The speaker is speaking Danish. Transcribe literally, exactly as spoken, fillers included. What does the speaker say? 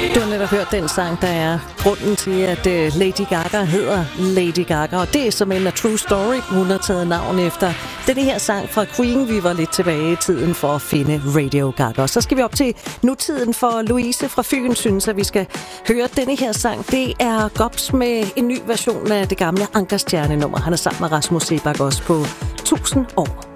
Du har netop hørt den sang, der er grunden til, at Lady Gaga hedder Lady Gaga. Og det er som en true story. Hun har taget navn efter denne her sang fra Queen. Vi var lidt tilbage i tiden for at finde Radio Gaga. Og så skal vi op til nutiden, for Louise fra Fyn synes, at vi skal høre denne her sang. Det er Gobs med en ny version af det gamle Ankerstjerne-nummer. Han er sammen med Rasmus Sebak også på tusind år.